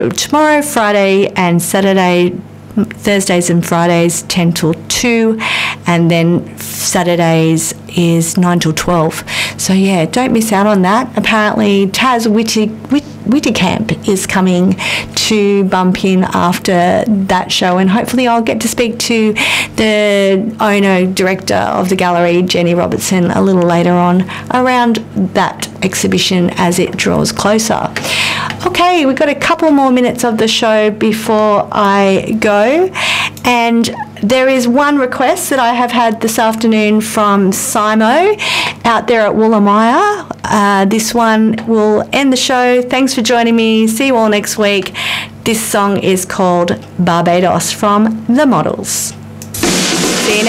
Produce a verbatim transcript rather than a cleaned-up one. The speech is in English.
tomorrow, Friday and Saturday, Thursdays and Fridays ten till two, and then Saturdays is nine till twelve. So yeah, don't miss out on that. Apparently Taz Whitty, Whit, Whittycamp is coming to bump in after that show, and hopefully I'll get to speak to the owner, director of the gallery, Jenny Robertson, a little later on around that exhibition as it draws closer. Okay, we've got a couple more minutes of the show before I go, and there is one request that I have had this afternoon from Simo out there at Woolamaya. Uh, this one will end the show. Thanks for joining me. See you all next week. This song is called Barbados from The Models.